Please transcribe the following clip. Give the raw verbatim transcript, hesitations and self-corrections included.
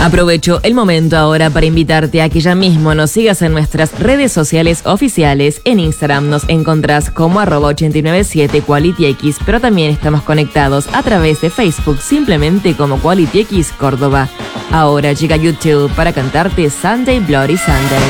Aprovecho el momento ahora para invitarte a que ya mismo nos sigas en nuestras redes sociales oficiales. En Instagram nos encontrás como arroba ochenta y nueve siete QualityX, pero también estamos conectados a través de Facebook simplemente como QualityX Córdoba. Ahora llega YouTube para cantarte Sunday Bloody Sunday.